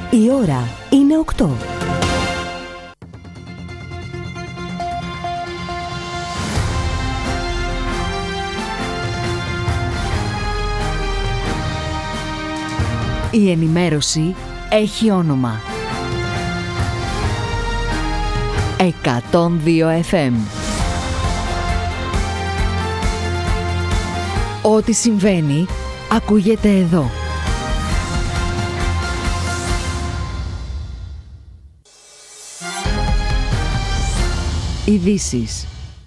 Η ώρα είναι 8. Η ενημέρωση έχει όνομα. 102 FM. Ό,τι συμβαίνει, ακούγεται εδώ. Ειδήσεις.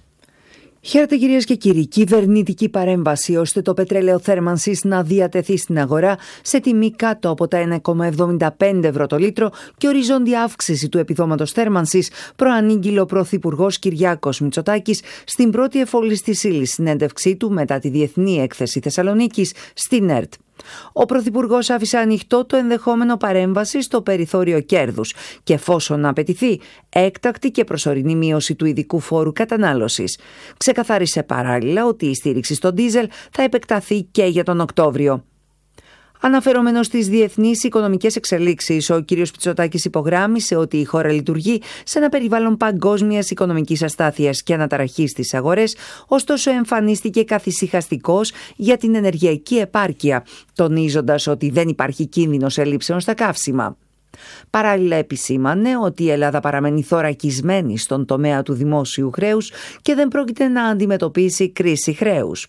Χαίρετε κυρίες και κύριοι. Κυβερνητική παρέμβαση ώστε το πετρέλαιο θέρμανσης να διατεθεί στην αγορά σε τιμή κάτω από τα 1,75 ευρώ το λίτρο και οριζόντια αύξηση του επιδόματος θέρμανσης, προανήγγειλε ο Πρωθυπουργός Κυριάκος Μητσοτάκης στην πρώτη εφόλης της ύλης συνέντευξή του μετά τη Διεθνή Έκθεση Θεσσαλονίκης στην ΕΡΤ. Ο Πρωθυπουργός άφησε ανοιχτό το ενδεχόμενο παρέμβαση στο περιθώριο κέρδους και εφόσον απαιτηθεί έκτακτη και προσωρινή μείωση του ειδικού φόρου κατανάλωσης. Ξεκαθάρισε παράλληλα ότι η στήριξη στο ντίζελ θα επεκταθεί και για τον Οκτώβριο. Αναφερόμενος στις διεθνείς οικονομικές εξελίξεις, ο κ. Μητσοτάκης υπογράμμισε ότι η χώρα λειτουργεί σε ένα περιβάλλον παγκόσμιας οικονομικής αστάθειας και αναταραχής στις αγορές, ωστόσο εμφανίστηκε καθησυχαστικός για την ενεργειακή επάρκεια, τονίζοντας ότι δεν υπάρχει κίνδυνος ελλείψεων στα καύσιμα. Παράλληλα επισήμανε ότι η Ελλάδα παραμένει θωρακισμένη στον τομέα του δημόσιου χρέους και δεν πρόκειται να αντιμετωπίσει κρίση χρέους.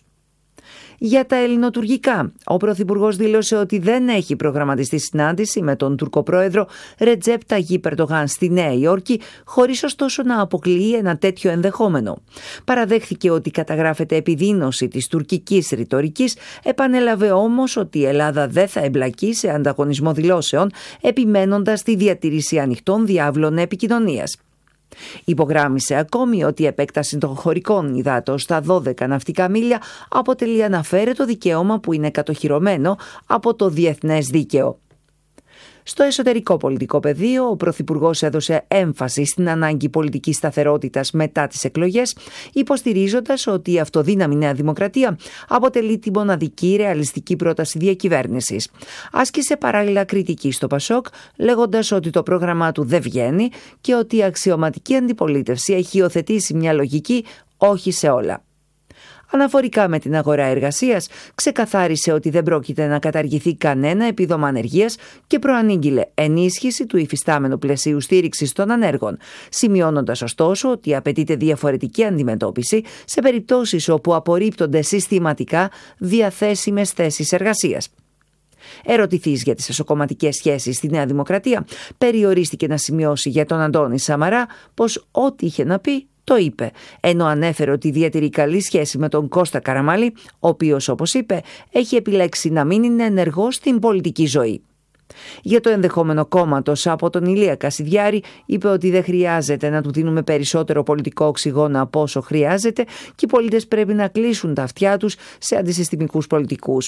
Για τα ελληνοτουρκικά, ο Πρωθυπουργός δήλωσε ότι δεν έχει προγραμματιστεί συνάντηση με τον Τουρκο πρόεδρο Ρετζέπ Ταγίπ Ερντογάν στη Νέα Υόρκη, χωρίς ωστόσο να αποκλείει ένα τέτοιο ενδεχόμενο. Παραδέχθηκε ότι καταγράφεται επιδείνωση της τουρκικής ρητορικής, επανέλαβε όμως ότι η Ελλάδα δεν θα εμπλακεί σε ανταγωνισμό δηλώσεων, επιμένοντας τη διατήρηση ανοιχτών διάβλων επικοινωνίας. Υπογράμμισε ακόμη ότι η επέκταση των χωρικών υδάτων στα 12 ναυτικά μίλια αποτελεί αναφέρετο δικαίωμα που είναι κατοχυρωμένο από το διεθνές δίκαιο. Στο εσωτερικό πολιτικό πεδίο, ο Πρωθυπουργός έδωσε έμφαση στην ανάγκη πολιτικής σταθερότητας μετά τις εκλογές, υποστηρίζοντας ότι η αυτοδύναμη Νέα Δημοκρατία αποτελεί τη μοναδική ρεαλιστική πρόταση διακυβέρνησης. Άσκησε παράλληλα κριτική στο Πασόκ, λέγοντας ότι το πρόγραμμά του δεν βγαίνει και ότι η αξιωματική αντιπολίτευση έχει υιοθετήσει μια λογική όχι σε όλα. Αναφορικά με την αγορά εργασίας, ξεκαθάρισε ότι δεν πρόκειται να καταργηθεί κανένα επίδομα ανεργίας και προανήγγειλε ενίσχυση του υφιστάμενου πλαισίου στήριξης των ανέργων, σημειώνοντας ωστόσο ότι απαιτείται διαφορετική αντιμετώπιση σε περιπτώσεις όπου απορρίπτονται συστηματικά διαθέσιμες θέσεις εργασίας. Ερωτηθείς για τις εσωκομματικές σχέσεις στη Νέα Δημοκρατία, περιορίστηκε να σημειώσει για τον Αντώνη Σαμαρά πως ό,τι είχε να πει το είπε, ενώ ανέφερε ότι διατηρεί καλή σχέση με τον Κώστα Καραμανλή, ο οποίος, όπως είπε, έχει επιλέξει να μην είναι ενεργός στην πολιτική ζωή. Για το ενδεχόμενο κόμματος από τον Ηλία Κασιδιάρη, είπε ότι δεν χρειάζεται να του δίνουμε περισσότερο πολιτικό οξυγόνο από όσο χρειάζεται και οι πολίτες πρέπει να κλείσουν τα αυτιά τους σε αντισυστημικούς πολιτικούς.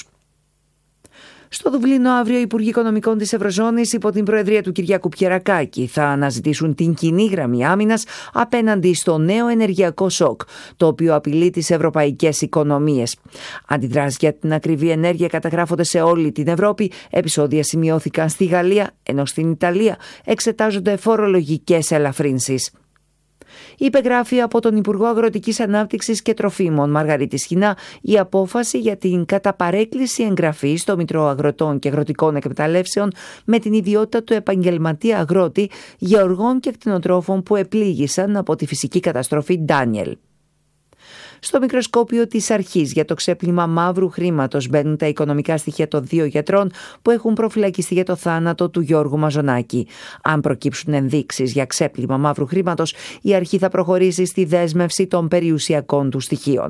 Στο Δουβλίνο αύριο οι Υπουργοί Οικονομικών της Ευρωζώνης υπό την προεδρία του Κυριάκου Πιερακάκη θα αναζητήσουν την κοινή γραμμή άμυνας απέναντι στο νέο ενεργειακό σοκ, το οποίο απειλεί τις ευρωπαϊκές οικονομίες. Αντιδράσεις για την ακριβή ενέργεια καταγράφονται σε όλη την Ευρώπη. Επεισόδια σημειώθηκαν στη Γαλλία, ενώ στην Ιταλία εξετάζονται φορολογικές ελαφρύνσεις. Υπεγράφει από τον Υπουργό Αγροτικής Ανάπτυξης και Τροφίμων Μαργαρίτη Σχοινά η απόφαση για την κατά παρέκκληση εγγραφή στο Μητρό Αγροτών και Αγροτικών Εκμεταλλεύσεων με την ιδιότητα του επαγγελματία αγρότη γεωργών και κτηνοτρόφων που επλήγησαν από τη φυσική καταστροφή Ντάνιελ. Στο μικροσκόπιο της αρχής για το ξέπλυμα μαύρου χρήματος μπαίνουν τα οικονομικά στοιχεία των 2 γιατρών που έχουν προφυλακιστεί για το θάνατο του Γιώργου Μαζονάκη. Αν προκύψουν ενδείξεις για ξέπλυμα μαύρου χρήματος, η αρχή θα προχωρήσει στη δέσμευση των περιουσιακών του στοιχείων.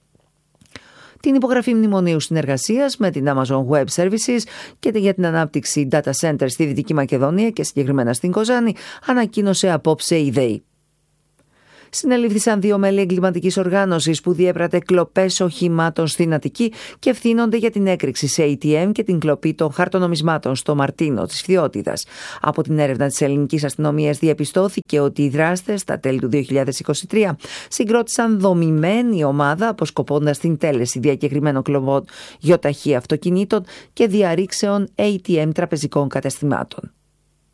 Την υπογραφή μνημονίου συνεργασίας με την Amazon Web Services και για την ανάπτυξη data center στη Δυτική Μακεδονία και συγκεκριμένα στην Κοζάνη ανακοίνωσε απόψε η ΔΕΗ. Συνελήφθησαν 2 μέλη εγκληματικής οργάνωσης που διέπρατε κλοπές οχημάτων στην Αττική και ευθύνονται για την έκρηξη σε ATM και την κλοπή των χαρτονομισμάτων στο Μαρτίνο της Φθιώτιδας. Από την έρευνα της ελληνικής αστυνομίας διαπιστώθηκε ότι οι δράστες στα τέλη του 2023 συγκρότησαν δομημένη ομάδα αποσκοπώντας την τέλεση διακεκριμένων κλοπών γιοταχή αυτοκινήτων και διαρρήξεων ATM τραπεζικών καταστημάτων.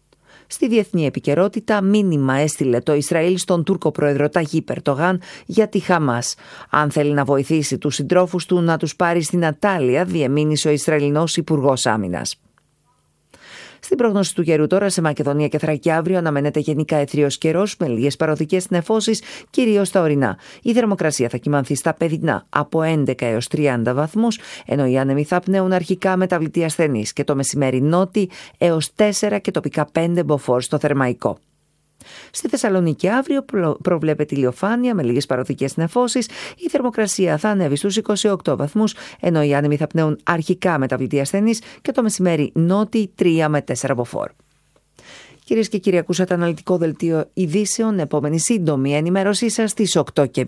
Στη διεθνή επικαιρότητα, μήνυμα έστειλε το Ισραήλ στον Τούρκο πρόεδρο Ταγίπ Ερντογάν για τη Χαμάς. Αν θέλει να βοηθήσει τους συντρόφους του να τους πάρει στην Ατάλεια, διεμήνυσε ο Ισραηλινός Υπουργός Άμυνας. Στην πρόγνωση του καιρού τώρα, σε Μακεδονία και Θράκη αύριο αναμένεται γενικά αιθρίος καιρός με λίγες παροδικές νεφώσεις, κυρίως στα ορεινά. Η θερμοκρασία θα κυμανθεί στα παιδινά από 11 έως 30 βαθμούς, ενώ οι άνεμοι θα πνέουν αρχικά μεταβλητή ασθενής και το μεσημέρι νότι έως 4 και τοπικά 5 μποφόρ στο Θερμαϊκό. Στη Θεσσαλονίκη αύριο προβλέπεται ηλιοφάνεια με λίγες παροδικές νεφώσεις. Η θερμοκρασία θα ανέβει στους 28 βαθμούς, ενώ οι άνεμοι θα πνέουν αρχικά μεταβλητή ασθενής και το μεσημέρι νότι 3 με 4 μποφόρ. Κυρίες και κύριοι, ακούσατε αναλυτικό δελτίο ειδήσεων. Επόμενη σύντομη ενημέρωσή σας στις 8:30.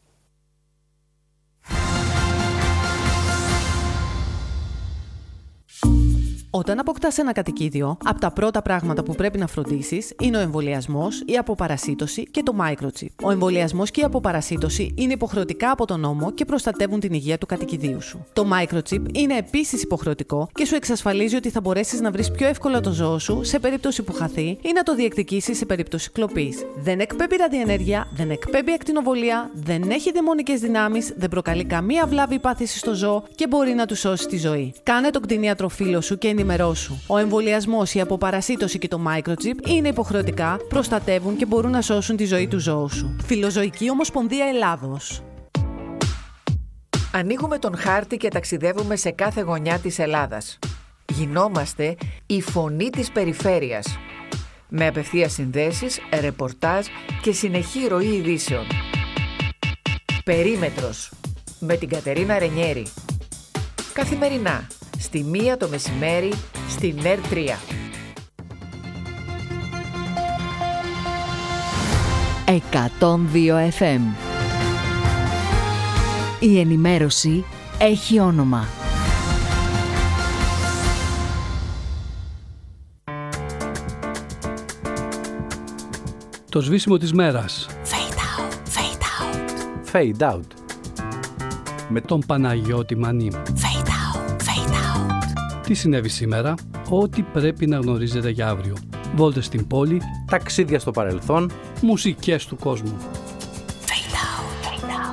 Όταν αποκτάς ένα κατοικίδιο, από τα πρώτα πράγματα που πρέπει να φροντίσεις είναι ο εμβολιασμός, η αποπαρασίτωση και το microchip. Ο εμβολιασμός και η αποπαρασίτωση είναι υποχρεωτικά από τον νόμο και προστατεύουν την υγεία του κατοικιδίου σου. Το microchip είναι επίσης υποχρεωτικό και σου εξασφαλίζει ότι θα μπορέσεις να βρεις πιο εύκολα το ζώο σου σε περίπτωση που χαθεί ή να το διεκδικήσεις σε περίπτωση κλοπής. Δεν εκπέμπει ραδιενέργεια, δεν εκπέμπει ακτινοβολία, δεν έχει δαιμονικές δυνάμεις, δεν προκαλεί καμία βλάβη ή πάθηση στο ζώο και μπορεί να του σώσει τη ζωή. Κάνε τον κτηνίατρο φίλο σου και ενημερώσου. Ο εμβολιασμός, η αποπαρασίτωση και το microchip είναι υποχρεωτικά, προστατεύουν και μπορούν να σώσουν τη ζωή του ζώου σου. Φιλοζωική Ομοσπονδία Ελλάδος. Ανοίγουμε τον χάρτη και ταξιδεύουμε σε κάθε γωνιά της Ελλάδας. Γινόμαστε η φωνή της περιφέρειας. Με απευθείας συνδέσεις, ρεπορτάζ και συνεχή ροή ειδήσεων. Περίμετρος. Με την Κατερίνα Ρενιέρη. Καθημερινά. Στη 1 το μεσημέρι, στην ΕΡ3. 102 FM. Η ενημέρωση έχει όνομα. Το σβήσιμο της μέρας. Fade out, fade out. Fade out. Με τον Παναγιώτη Μανή. Fade out, fade out. Τι συνέβη σήμερα, ό,τι πρέπει να γνωρίζετε για αύριο. Βόλτες στην πόλη, Ταξίδια στο παρελθόν, μουσικές του κόσμου.